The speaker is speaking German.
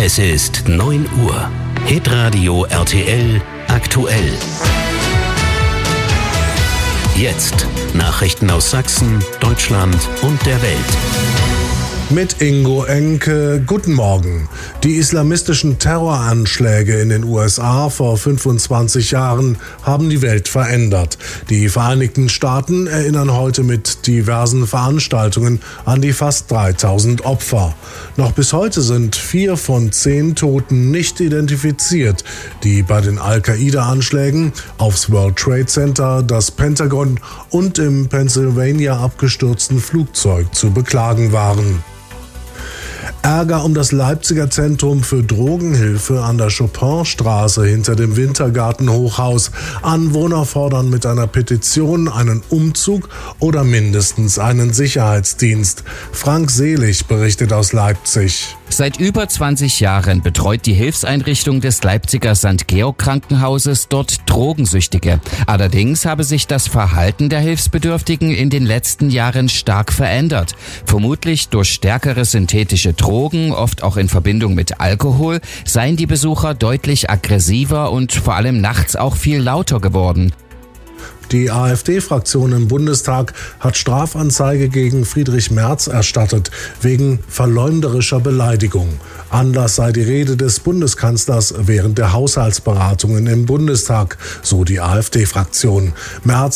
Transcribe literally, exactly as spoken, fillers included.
Es ist neun Uhr. Hitradio R T L aktuell. Jetzt Nachrichten aus Sachsen, Deutschland und der Welt. Mit Ingo Enke, guten Morgen. Die islamistischen Terroranschläge in den U S A vor fünfundzwanzig Jahren haben die Welt verändert. Die Vereinigten Staaten erinnern heute mit diversen Veranstaltungen an die fast dreitausend Opfer. Noch bis heute sind vier von zehn Toten nicht identifiziert, die bei den Al-Qaida-Anschlägen aufs World Trade Center, das Pentagon und im Pennsylvania abgestürzten Flugzeug zu beklagen waren. Ärger um das Leipziger Zentrum für Drogenhilfe an der Chopinstraße hinter dem Wintergarten-Hochhaus. Anwohner fordern mit einer Petition einen Umzug oder mindestens einen Sicherheitsdienst. Frank Selig berichtet aus Leipzig. Seit über zwanzig Jahren betreut die Hilfseinrichtung des Leipziger Sankt Georg Krankenhauses dort Drogensüchtige. Allerdings habe sich das Verhalten der Hilfsbedürftigen in den letzten Jahren stark verändert. Vermutlich durch stärkere synthetische Drogen, oft auch in Verbindung mit Alkohol, seien die Besucher deutlich aggressiver und vor allem nachts auch viel lauter geworden. Die AfD-Fraktion im Bundestag hat Strafanzeige gegen Friedrich Merz erstattet, wegen verleumderischer Beleidigung. Anlass sei die Rede des Bundeskanzlers während der Haushaltsberatungen im Bundestag, so die AfD-Fraktion. Merz